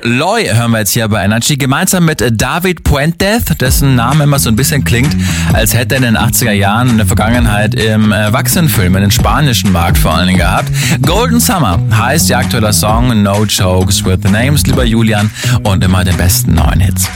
Loy hören wir jetzt hier bei Energy, gemeinsam mit David Puentez, dessen Name immer so ein bisschen klingt, als hätte er in den 80er Jahren eine Vergangenheit im Erwachsenenfilm, in den spanischen Markt vor allen Dingen gehabt. Golden Summer heißt ihr aktueller Song, No Jokes with the Names, lieber Julian, und immer den besten neuen Hits.